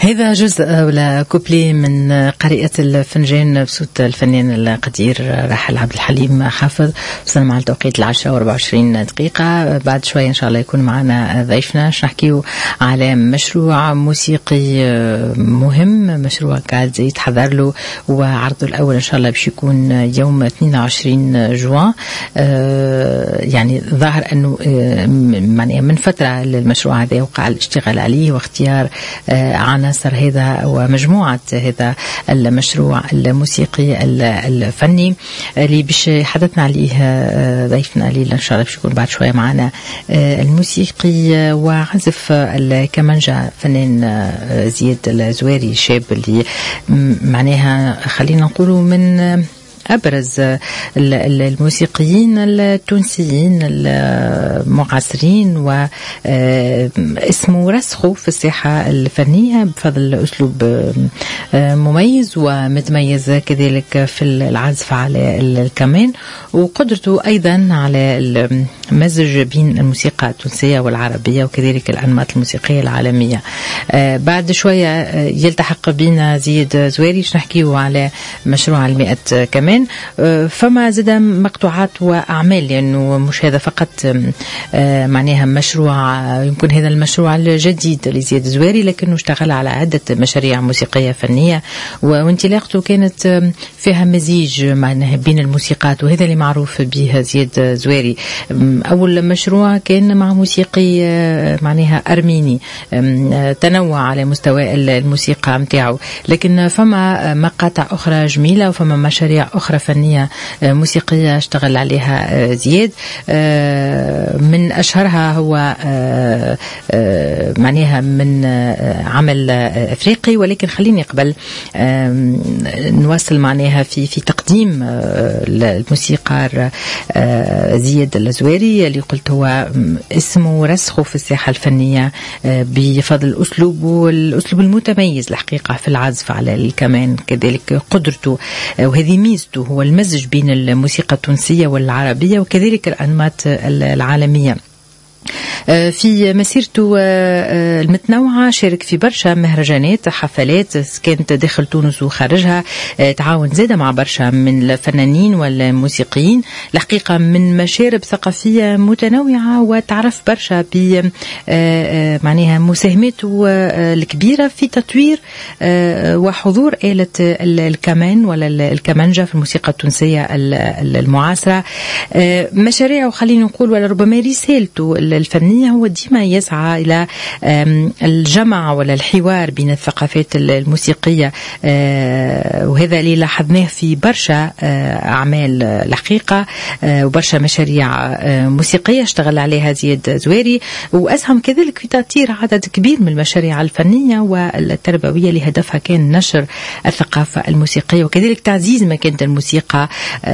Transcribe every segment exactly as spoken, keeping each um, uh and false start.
هذا جزء ولا كوبلي من قارئة الفنجان بصوت الفنان القدير راحل عبد الحليم حافظ. وصلنا مع التوقيت العشرة وأربعة وعشرين دقيقة. بعد شوية إن شاء الله يكون معنا ضيفنا نحكيه على مشروع موسيقي مهم، مشروع قاعد يتحضر له وعرضه الأول إن شاء الله باش يكون يوم اثنين وعشرين جوان. يعني ظاهر أنه من فترة المشروع هذا وقع الاشتغال عليه واختيار عناصر هذا ومجموعة هذا المشروع الموسيقي الفني اللي باش حدثنا عليه ضيفنا ليلى إن شاء الله باش يكون بعد شوية معنا الموسيقي وعزف الكمانجا فنان زياد الزويري، شاب اللي معناها خلينا نقوله من أبرز الموسيقيين التونسيين المعاصرين، واسمه رسخه في الساحة الفنية بفضل أسلوب مميز ومتميز كذلك في العزف على الكمان، وقدرته أيضا على المزج بين الموسيقى التونسية والعربية وكذلك الأنماط الموسيقية العالمية. بعد شوية يلتحق بنا زياد زويري نحكيه على مشروع المئة كمان. فما زاد مقطوعات وأعمال، لأنه مش هذا فقط معناها مشروع، يمكن هذا المشروع الجديد لزياد الزويري لكنه اشتغل على عدة مشاريع موسيقية فنية وانطلاقته كانت فيها مزيج معناها بين الموسيقات، وهذا اللي معروف به زياد الزويري. أول مشروع كان مع موسيقي معناها أرميني، تنوع على مستوى الموسيقى متاعه، لكن فما مقاطع أخرى جميلة وفما مشاريع أخرى فنية موسيقية اشتغل عليها زياد. من أشهرها هو معناها من عمل أفريقي، ولكن خليني قبل نواصل معناها في في تقديم الموسيقار زياد الزويري اللي قلت هو اسمه رسخه في الساحة الفنية بفضل أسلوبه الأسلوب المتميز الحقيقة في العزف على الكمان، كذلك قدرته وهذه ميزته هو المزج بين الموسيقى التونسية والعربية وكذلك الأنماط العالمية. في مسيرته المتنوعة شارك في برشا مهرجانات حفلات كانت داخل تونس وخارجها، تعاون زادة مع برشا من الفنانين والموسيقيين الحقيقة من مشارب ثقافية متنوعة، وتعرف برشا ب معناها مساهمته الكبيرة في تطوير وحضور آلة الكمان ولا الكمانجا في الموسيقى التونسية المعاصرة. مشاريعه خلينا نقول ولا ربما رسالته الفنية هو ديما يسعى إلى الجمع ولا الحوار بين الثقافات الموسيقية، وهذا اللي لاحظناه في برشا أعمال الحقيقة وبرشا مشاريع موسيقية اشتغل عليها زياد زويري، وأسهم كذلك في تأثير عدد كبير من المشاريع الفنية والتربوية اللي هدفها كان نشر الثقافة الموسيقية وكذلك تعزيز مكانة الموسيقى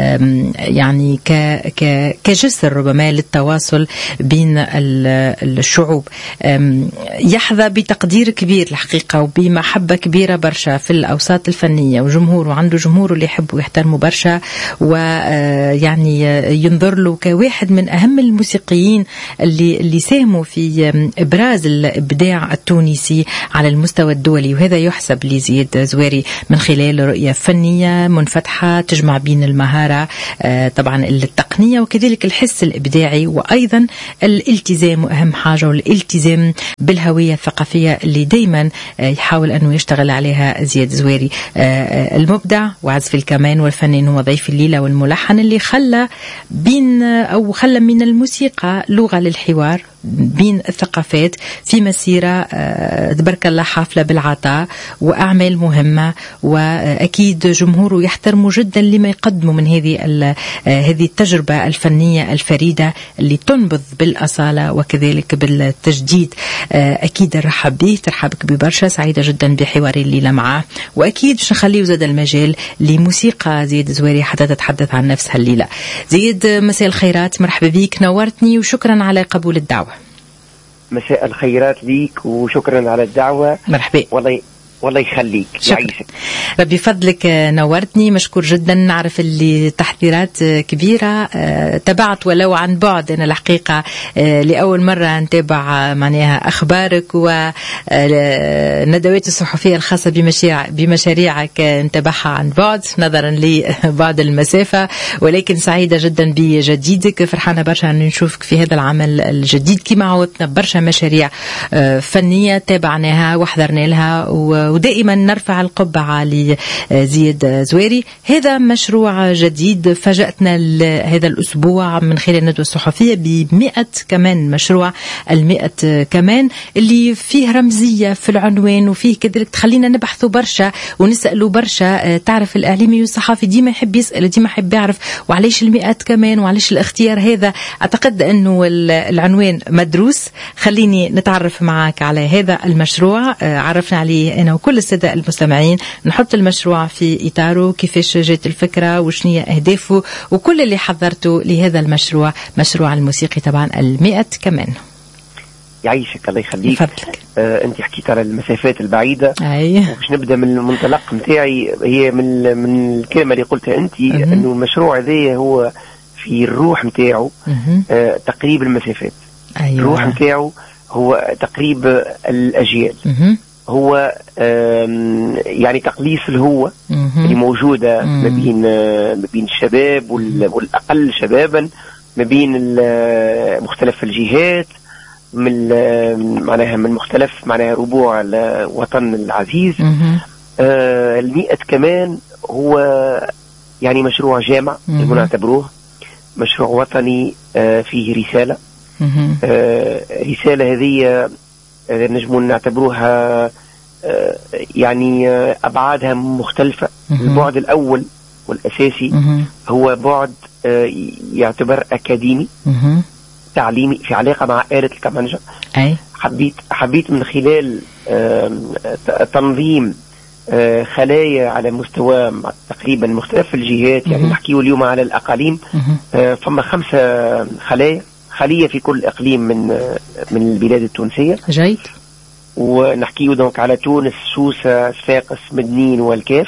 يعني كجسر ربما للتواصل بين الشعوب. يحظى بتقدير كبير الحقيقة وبمحبة كبيرة برشا في الأوساط الفنية وجمهوره، عنده جمهوره اللي يحبوا ويحترموا برشا، ويعني ينظر له كواحد من أهم الموسيقيين اللي اللي ساهموا في إبراز الإبداع التونسي على المستوى الدولي، وهذا يحسب لزياد زويري من خلال رؤية فنية منفتحة تجمع بين المهارة طبعا التقنية وكذلك الحس الإبداعي، وأيضا الالتزام، وأهم حاجة والالتزام بالهوية الثقافية اللي دايما يحاول أنه يشتغل عليها زياد زويري. المبدع وعزف الكمان والفنان هو ضيف الليلة والملحن اللي خلى بين أو خلى من الموسيقى لغة للحوار بين الثقافات في مسيرة تبارك الله حافلة بالعطاء وأعمال مهمة، وأكيد جمهوره يحترموا جدا لما يقدموا من هذه هذه التجربة الفنية الفريدة اللي تنبض بالأصالة وكذلك بالتجديد. أكيد نرحب به، ترحبك ببرشا، سعيدة جدا بحواري الليلة معاه، وأكيد باش نخليه زاد المجال لموسيقى زياد زويري حتى تتحدث عن نفسها الليلة. زياد مساء الخيرات، مرحبا بك، نورتني وشكرا على قبول الدعوة. مساء الخيرات ليك وشكرا على الدعوة. مرحبا. والله والله يخليك يعيشك. ربي فضلك نورتني، مشكور جدا. نعرف اللي تحضيرات كبيرة تبعت ولو عن بعد. أنا الحقيقة لأول مرة نتابع معناها أخبارك والندوات الصحفية الخاصة بمشاريع بمشاريعك نتابعها عن بعد نظرا لبعد المسافة، ولكن سعيدة جدا بجديدك، فرحانة برشا أن نشوفك في هذا العمل الجديد. كما عودتنا برشا مشاريع فنية تابعناها وحضرنا لها، ودائما نرفع القبعة لزيد زويري. هذا مشروع جديد فاجأتنا هذا الأسبوع من خلال الندوة الصحفية بمئة كمان مشروع، المئة كمان اللي فيه رمزية في العنوان، وفيه كذلك تخلينا نبحثوا برشا ونسألوا برشا. تعرف الإعلامي والصحافي ديما يحب يسأل، ديما يحب يعرف وعليش المئة كمان وعليش الاختيار هذا. أعتقد أنه العنوان مدروس. خليني نتعرف معك على هذا المشروع، عرفنا عليه أنا وكل السادة المستمعين، نحط المشروع في إطاره، كيفاش جات الفكرة وشنية أهدافه وكل اللي حضرته لهذا المشروع، مشروع الموسيقي طبعا المئة كمان. يعيشك الله يخليك. آه انت حكيت على المسافات البعيدة. أي. باش نبدأ من المنطلق متاعي، هي من من الكلمة اللي قلتها انت، انه المشروع هذا هو في الروح متاعه آه تقريب المسافات. أيوة. الروح متاعه هو تقريب الأجيال. مه. هو يعني تقليص الهوة اللي موجودة ما بين ما بين الشباب والأقل شبابا، ما بين مختلف الجهات، من معناها من مختلف معناها ربوع الوطن العزيز. آه المئة كمان هو يعني مشروع جامع نعتبروه مشروع وطني آه فيه رسالة. آه رسالة هذه نجم نعتبروها آه يعني آه أبعادها مختلفة. البعد الأول والأساسي هو بعد آه يعتبر أكاديمي تعليمي في علاقة مع آلة الكمانجة. أي. حبيت حبيت من خلال آه تنظيم آه خلايا على مستوى تقريبا مختلف الجهات، يعني نحكيه اليوم على الأقاليم. آه فما خمسة خلايا، خلية في كل إقليم من من البلاد التونسية. جيد. ونحكيه دونك على تونس، سوسة، صفاقس، مدنين والكاف.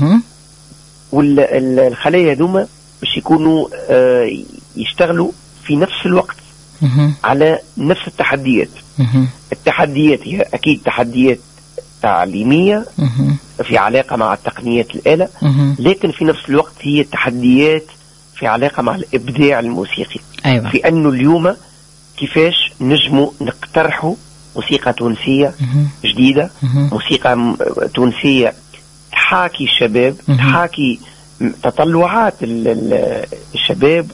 والخلايا هذوما باش يكونوا آه يشتغلوا في نفس الوقت على نفس التحديات. التحديات هي أكيد تحديات تعليمية في علاقة مع التقنيات الآلة، لكن في نفس الوقت هي تحديات في علاقة مع الإبداع الموسيقي. أيوة. في أنه اليوم كيفاش نجموا نقترحوا موسيقى تونسية جديدة، موسيقى تونسية تحاكي الشباب، تحاكي تطلعات الشباب.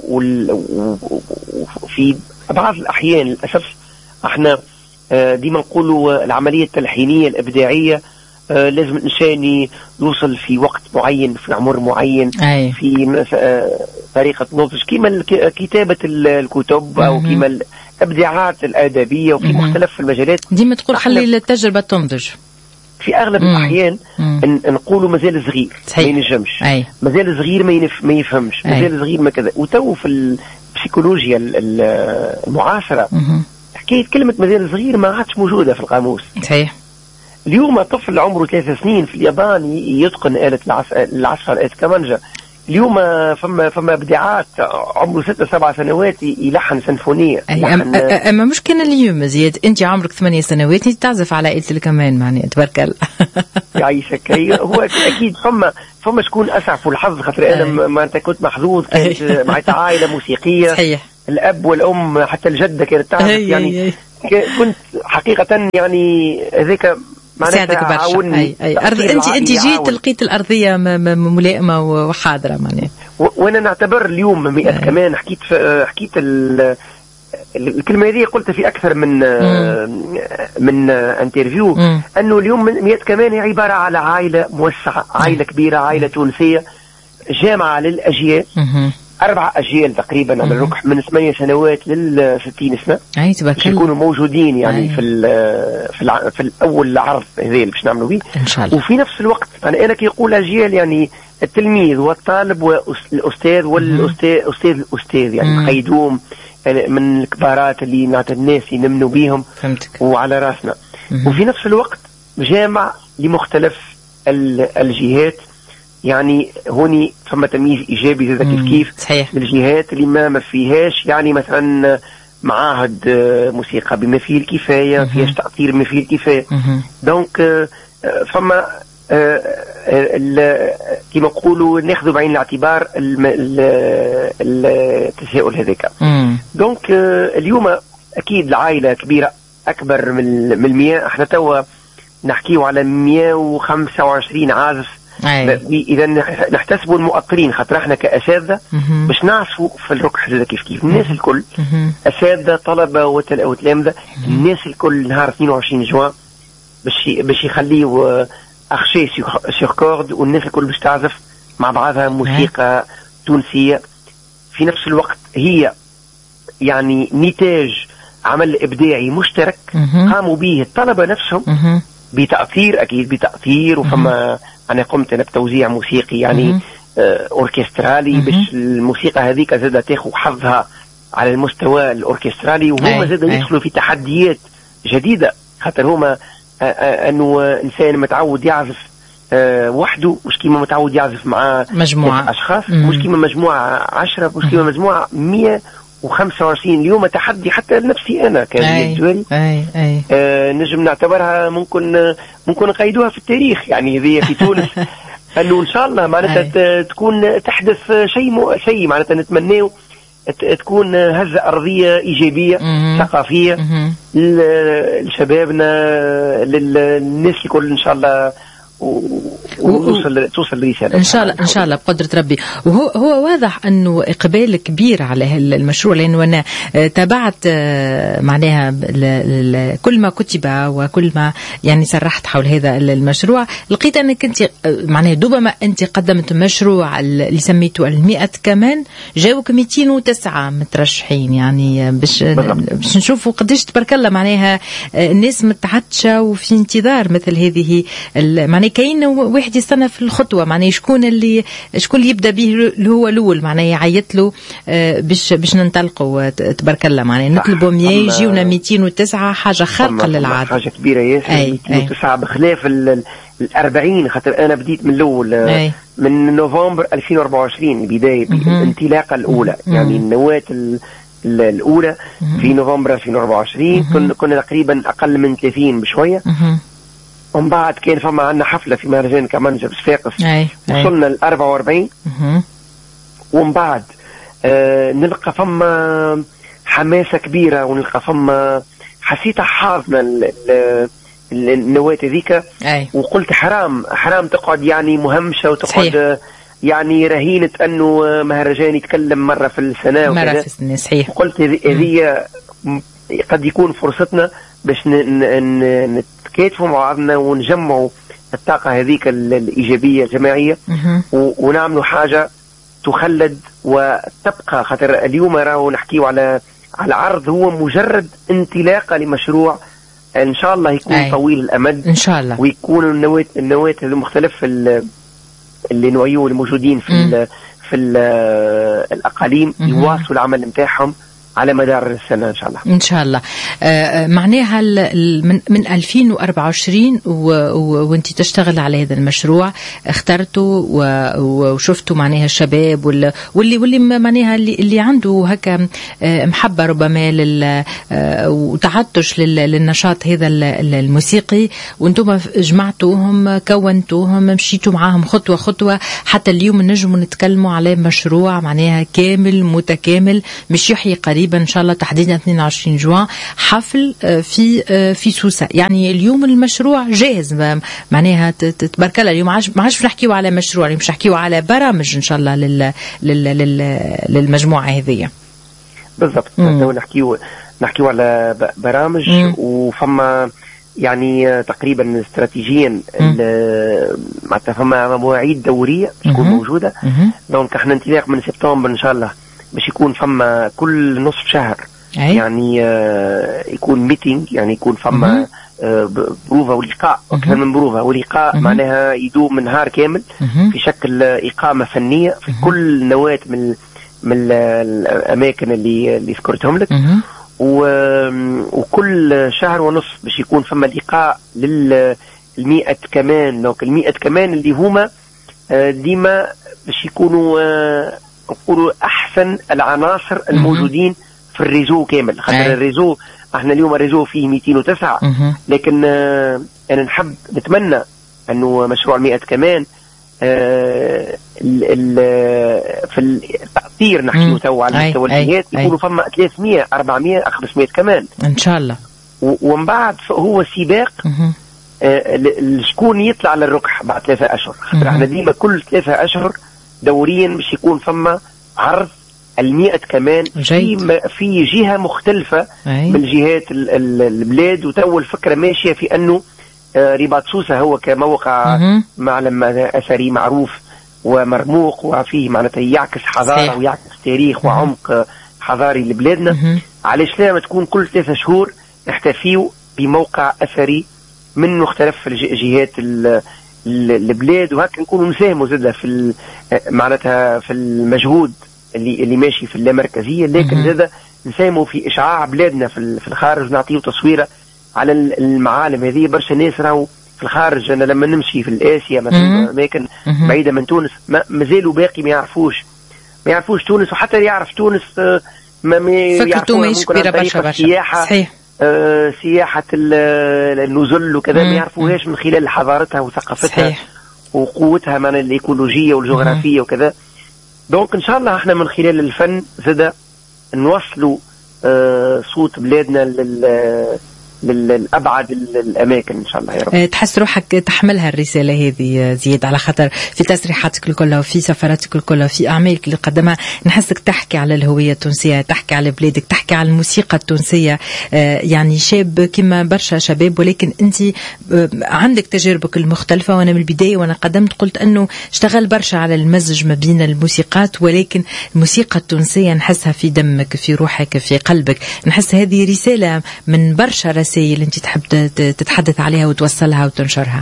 وفي بعض الأحيان للأسف احنا ديما نقولوا العملية التلحينية الإبداعية لازم الإنسان يوصل في وقت معين، في عمر معين. أي. في طريقة نضج كيما كتابة الكتب أو كيما الإبداعات الأدبية، وفي مختلف المجالات. ديما تقول خلي التجربة تنضج. في أغلب مم. الأحيان نقولوا مازال صغير ما ينجمش، مازال صغير ما, ينف... ما يفهمش، مازال صغير ما كذا. وتو في البسيكولوجيا المعاصرة حكاية كلمة مازال صغير ما عادش موجودة في القاموس. صحيح. اليوم طفل عمره ثلاث سنين في اليابان يتقن آلة العزف آلة كمانجا. اليوم فما فما ابداعات عمره ستة سبع سنوات يلحن سنفونية. يلحن أما, أما مش كان اليوم زياد انت عمرك ثمانية سنوات تعزف على آلة الكمان، معني تبارك الله. يعيشك. هو اكيد فما فما شكون اسعف الحظ، خاطر انا ما انت كنت محظوظ، كنت معي عائلة موسيقية. صحيح. الاب والام حتى الجدة كانت تعزف، يعني كنت حقيقة يعني هذاك ساعدك برشا. أي أي أرض أنت أنت جيت لقيت الأرضية ملائمة وحاضرة معناها. وأنا نعتبر اليوم مئة كمان حكيت حكيت الكلمة هذه قلتها في أكثر من مم. من انترفيو مم. أنه اليوم مئة كمان هي عبارة على عائلة موسعة، عائلة كبيرة، عائلة تونسية جامعة للأجيال. مم. أربع أجيال تقريبا على الركح من ثمانية سنوات للستين سنة. أي تبارك الله. يكونوا موجودين يعني أي. في ال في ال في الأول العرض هذا اللي باش نعملوا به إن شاء الله. وفي نفس الوقت يعني أنا كي يقول أجيال يعني التلميذ والطالب والأستاذ والأستاذ أستاذ الأستاذ يعني قيدوم من الكبارات اللي نعت الناس ينمنوا بيهم. فهمتك. وعلى راسنا. مم. وفي نفس الوقت جامع لمختلف الجهات. يعني هوني فما تمييز ايجابي زي كيف كيف صحيح. الجهات اللي ما ما فيهاش يعني مثلا معاهد موسيقى بما فيه الكفايه، فيهاش تأطير بما فيه الكفايه. دونك فما كما نقولوا ناخذوا بعين الاعتبار التساؤل هذاك. دونك اليوم اكيد العائله كبيره اكبر من المئة، احنا توا نحكيو على مئة وخمسة وعشرين عازف. اذا نحتسبوا المؤطرين خاطر احنا كاساتذه باش نعرفوا في الركح هذا كيف كيف الناس الكل اساتذه طلبه وتلامذه، الناس الكل نهار اثنين وعشرين جوان باش باش يخليوا اخشي سيغ كورد، والناس الكل باش تعزف مع بعضها موسيقى تونسيه. في نفس الوقت هي يعني نتاج عمل ابداعي مشترك قاموا به الطلبه نفسهم بتأثير، اكيد بتأثير. وفما انا قمت انا بتوزيع موسيقي يعني آه اوركسترالي باش الموسيقى هذيك زادة تاخذ حظها على المستوى الاوركسترالي، وهما زادة يدخلوا في تحديات جديده خاطر هما آه آه انه انسان متعود يعزف آه وحده مش كيما متعود يعزف مع مجموعه اشخاص، مش كيما مجموعه عشرة، مش كيما مجموعه مئة وخمسة وعشرين. اليوم تحدي حتى لنفسي انا كزواري أي أي. آه نجم نعتبرها ممكن ممكن نقيدوها في التاريخ يعني هذه في تونس انه ان شاء الله معناتها تكون تحدث شيء مو شيء معناتها نتمناه تكون هزة أرضية إيجابية مم. ثقافية مم. لشبابنا للناس الكل إن شاء الله، وتوصل توصل الرسالة ان شاء الله ان شاء الله بقدرة ربي. وهو هو واضح انه اقبال كبير على المشروع، لانه انا تابعت معناها كل ما كتب وكل ما يعني سرحت حول هذا المشروع، لقيت انك انت معناها دوبما انت قدمت مشروع اللي سميته المئة كمان، جاوك مئتين وتسعة مترشحين يعني باش باش نشوفوا قديش تبارك الله معناها الناس متعطشة وفي انتظار مثل هذه معناها. كاين واحد يستنى في الخطوه معناه شكون اللي شكون اللي يبدا به اللي هو الاول معناه يعيط له باش باش ننطلقوا تبارك الله معناه نطلبوا مية يجيونا مئتين وتسعة، حاجه خارقه للعاده، حاجه كبيره ياسر. مئتين وتسعة بخلاف الأربعين خاطر انا بديت من الاول أي. من نوفمبر ألفين وأربعة وعشرين بدايه الانطلاقه الاولى مم. يعني النواه الاولى مم. في نوفمبر ألفين وأربعة وعشرين كنا كنا تقريبا اقل من ثلاثين بشويه. مم. ومن بعد كان فما عندنا حفلة في مهرجان كمانجا بصفاقس وصلنا ل أربعة وأربعين. ومن بعد آه نلقى فما حماسة كبيرة، ونلقى فما حسيتها حاضنة النواة ذيك، وقلت حرام حرام تقعد يعني مهمشة وتقعد صحيح. يعني رهينة أنه مهرجان يتكلم مرة في السنة مرة في السنة صحيح. قلت هذه قد يكون فرصتنا باش نتكاتفوا مع بعضنا ونجمعوا الطاقة هذيك الإيجابية الجماعية ونعملوا حاجة تخلد وتبقى. خاطر اليوم راهو نحكيو على على عرض هو مجرد انطلاقة لمشروع ان شاء الله يكون أي. طويل الامد ان شاء الله، ويكون النواة النواة المختلف اللي نوعيو الموجودين في ال في ال الاقاليم يواصلوا العمل نتاعهم على مدار السنة إن شاء الله. إن شاء الله. آه معناها من من ألفين وأربعة وعشرين وأنت تشتغل على هذا المشروع، اخترتوا وشفتوا معناها الشباب واللي واللي معناها اللي اللي عنده هكا محبة ربما لل وتعطش للنشاط هذا الموسيقي، وانتم جمعتوهم كونتوهم مشيتوا معاهم خطوة خطوة حتى اليوم نجموا نتكلموا على مشروع معناها كامل متكامل مش يحيي قريب ان شاء الله تحديدا اثنين وعشرين جوان حفل في في سوسة. يعني اليوم المشروع جاهز معناها تبارك الله. اليوم ما عادش نحكيو على مشروع، مش نحكيو على برامج ان شاء الله لل للمجموعه هذه بالضبط. نحكيو نحكيو على برامج مم. وفما يعني تقريبا استراتيجيا معناتها فما مواعيد دوريه تكون موجوده. دونك احنا انطلاق من سبتمبر ان شاء الله باش يكون فما كل نصف شهر أي. يعني آه يكون ميتينج، يعني يكون فما آه بروفا ولقاء اكثر من بروفا ولقاء معناها يدوم من نهار كامل مه. في شكل اقامه فنيه في مه. كل نواه من من الاماكن اللي اللي ذكرتهم لك، وكل شهر ونصف باش يكون فما لقاء لل المئة كمان. دونك المئة كمان اللي هما ديما باش يكونوا نقولوا احسن العناصر الموجودين في الريزو كامل. خاطر الريزو احنا اليوم الريزو فيه مئتين وتسعة، لكن انا نحب نتمنى انه مشروع المئة كمان آه ال ال في التأثير نحكي تو على مستوى الجهات يكونوا فما ثلاثمئة أربعمئة خمسمئة كمان ان شاء الله. ومن بعد هو سباق آه شكون يطلع للركح بعد ثلاثة اشهر. خاطر احنا ديما كل ثلاثة اشهر دوريا باش يكون فما عرض المئة كمان في في جهة مختلفة أي. من جهات البلاد. وتو الفكرة ماشية في انه رباط سوسة هو كموقع مه. معلم أثري معروف ومرموق وفيه معناتها يعكس حضارة صحيح. ويعكس تاريخ مه. وعمق حضاري لبلادنا. مه. علاش لا ما تكون كل ثلاثة شهور نحتفيو بموقع أثري من مختلف جهات البلاد، وهكا نكونوا نساهموا زادة في معناتها في المجهود اللي اللي ماشي في اللامركزية، لكن زادة نساهموا في إشعاع بلادنا في الخارج، نعطيه تصويرة على المعالم هذه. برشا ناس راهو في الخارج، انا لما نمشي في الاسيا مثلا اماكن بعيده من تونس ما مازالوا باقي ما يعرفوش ما يعرفوش تونس، وحتى يعرف تونس ما ما يعرفوها ممكن عن طريق السياحه. صحيح. آه سياحه النزل وكذا ما يعرفوهاش من خلال حضارتها وثقافتها صحيح. وقوتها من الايكولوجيه والجغرافيه وكذا. دونك ان شاء الله احنا من خلال الفن زاد نوصلوا آه صوت بلادنا لل للأبعد الأماكن إن شاء الله يا رب. تحس روحك تحملها الرسالة هذه زياد، على خاطر في تصريحاتك الكلها وفي سفراتك الكلها وفي أعمالك اللي قدمها نحسك تحكي على الهوية التونسية، تحكي على بلادك، تحكي على الموسيقى التونسية. يعني شاب كما برشا شباب، ولكن أنت عندك تجاربك المختلفة. وأنا من البداية وأنا قدمت قلت أنه اشتغل برشا على المزج ما بين الموسيقات، ولكن الموسيقى التونسية نحسها في دمك في روحك في قلبك. نحس هذه رسالة من برشا رسائل اللي انت تحب تتحدث عليها وتوصلها وتنشرها.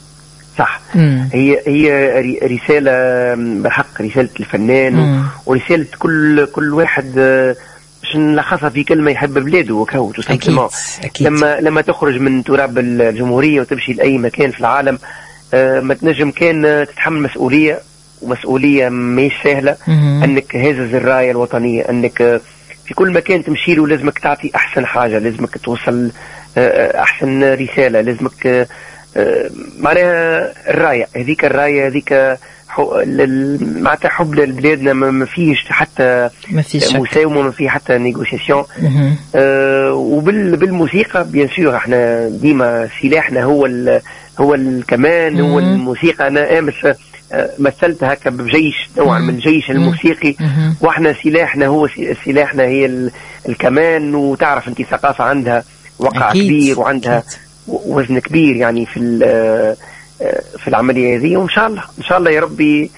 صح. مم. هي هي رسالة بحق، رسالة الفنان مم. ورسالة كل كل واحد باش نلخصها في كلمة يحب بلاده وكهو. أكيد. أكيد. لما لما تخرج من تراب الجمهورية وتمشي لأي مكان في العالم ما تنجم كان تتحمل مسؤولية، ومسؤولية مش سهلة. مم. أنك هزز الراية الوطنية، أنك في كل مكان تمشي له لازمك تعطي أحسن حاجة، لازمك توصل أحسن رسالة، لازمك معناها الراية هذيك الراية هذيك معناتها حب لبلادنا ما فيش حتى مساومة، ما فيه حتى نيغوسياسيون. وبالموسيقى بيان سور احنا ديما سلاحنا هو هو الكمان هو الموسيقى. أنا أمس مثلت هكا بجيش نوعا من الجيش الموسيقي، واحنا سلاحنا هو سلاحنا هي الكمان. وتعرف انت ثقافة عندها وقع أكيد. كبير وعندها أكيد. وزن كبير يعني في في العملية هذه. وإن شاء الله إن شاء الله يا ربي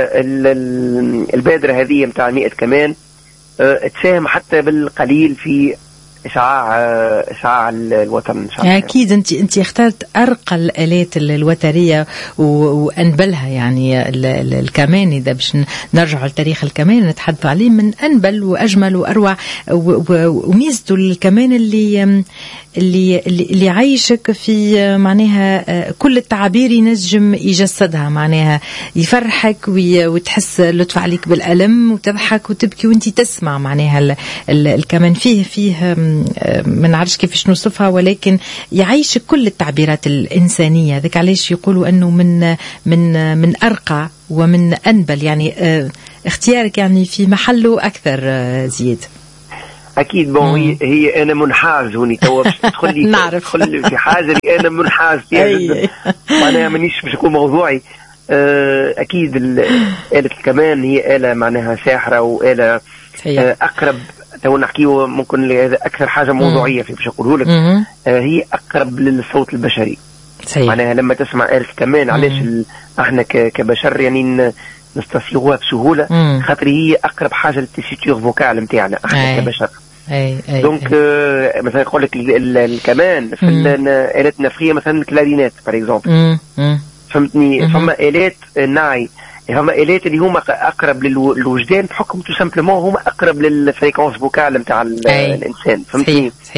البادرة هذه متاع مئة كمان تساهم حتى بالقليل في إشعاع إشعاع الوطن إن شاء الله. أكيد. أنت أنت اخترت أرقى الآلات الوترية وأنبلها، يعني الكمان. إذا باش نرجع لتاريخ الكمان نتحدث عليه من أنبل وأجمل وأروع. وميزته الكمان اللي اللي اللي عايشك في معناها كل التعابير ينجم يجسدها، معناها يفرحك وتحس لطف عليك بالألم وتضحك وتبكي وانت تسمع. معناها الكمان فيه فيه ما نعرفش كيفاش نوصفها، ولكن يعيشك كل التعبيرات الإنسانية. ذاك علاش يقولوا أنه من من من أرقى ومن أنبل. يعني اختيارك يعني في محله أكثر زياد. اكيد. بون هي, هي انا منحاز هوني توا باش تدخل لي نعرف تدخل في حاجه اللي انا منحاز فيها جدا. معناها مانيش باش نكون موضوعي. اكيد آلة الكمان هي آلة معناها ساحره وآلة اقرب. تو نحكيو ممكن هذا اكثر حاجه موضوعيه في باش نقوله لك. هي اقرب للصوت البشري. صحيح. معناها لما تسمع آلة الكمان علاش احنا كبشر يعني نستصيغوها بسهولة، خاطر هي أقرب حاجة للتيسيتور فوكال نتاعنا احنا كبشر. أي أي دونك آه مثلا يقول لك الكمان في الآلات النفخية مثلا الكلارينات بار اكزومبل، فهمتني. فما آلات ناعي، هما آلات اللي هما أقرب للوجدان بحكم تو سامبلومون هما أقرب للفريكونس فوكال نتاع الإنسان، فهمتني. صحيح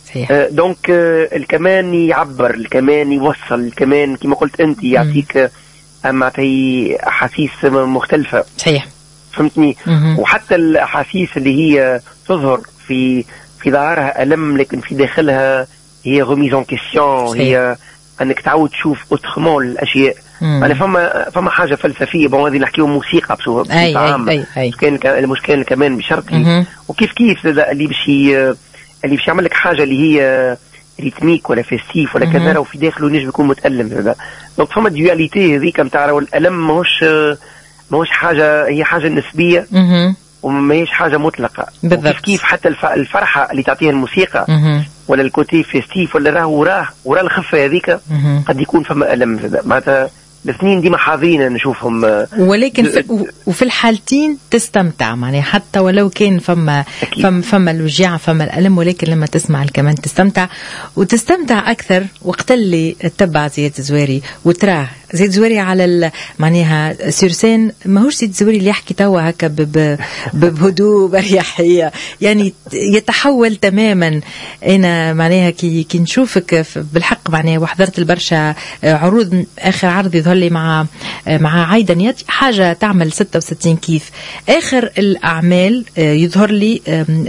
آه دونك آه الكمان يعبر، الكمان يوصل، الكمان كما قلت انت يعطيك معناتها احاسيس مختلفه. صحيح. فهمتني؟ وحتى الاحاسيس اللي هي تظهر في في ظاهرها الم لكن في داخلها هي غوميزون كيسيون، هي انك تعود تشوف اوترومون الاشياء. انا فما فما حاجه فلسفيه، بون هذه نحكيو موسيقى بصوره عامه، كان المشكل كمان بشرطي وكيف كيف اللي باش اللي باش يعمل لك حاجه اللي هي ريتميك ولا فيستيف ولا كذا وفي داخله نجم يكون متالم هذا. دونك فما ديواليتي هذيك نتاع الالم ماهوش ماهوش حاجه، هي حاجه نسبيه وما هيش حاجه مطلقه. كيف كيف حتى الفرحه اللي تعطيها الموسيقى ولا الكوتي فيستيف ولا راه وراه وراه الخفه هذيك قد يكون فما الم هذا. معناتها الاثنين ديما حاضرين نشوفهم، ولكن في وفي الحالتين تستمتع معناها حتى ولو كان فما فما فما الوجيعه فما الالم، ولكن لما تسمع الكمان تستمتع وتستمتع اكثر. وقت اللي تتبع زياد الزواري وتراه زياد الزواري على معناها سيرسين، ماهوش زياد الزواري اللي يحكي توا هكا بهدوء بريحيه، يعني يتحول تماما. انا معناها كي كي نشوفك بالحق معناها وحضرت البرشا عروض، اخر عرض يظهر لي مع مع عايدة نيات حاجه تعمل ستة وستين كيف. اخر الاعمال يظهر لي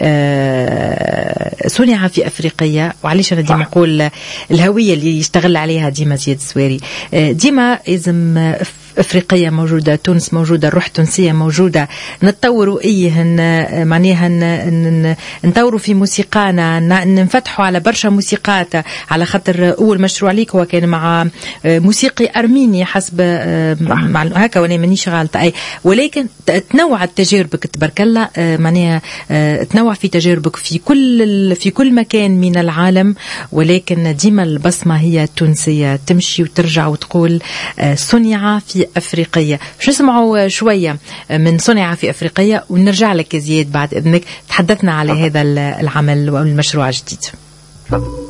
صنع في افريقيا، وعليش انا ديما نقول الهويه اللي يشتغل عليها ديما زياد الزواري، ديما لازم افريقيه موجوده، تونس موجوده، الروح التونسيه موجوده، نتطوروا ايه معناها نطوروا في موسيقانا، ننفتحوا على برشا موسيقات، على خاطر اول مشروع ليك هو كان مع موسيقي ارميني حسب مع هكا وانا مانيش غالطه اي، ولكن تنوعت تجاربك تبارك الله، معناها تنوع في تجاربك في كل في كل مكان من العالم، ولكن ديما البصمه هي التونسيه، تمشي وترجع وتقول صنع في أفريقيا. شو نسمعوا شوية من صنع في أفريقيا ونرجع لك زياد بعد إذنك. تحدثنا على هذا العمل والمشروع الجديد.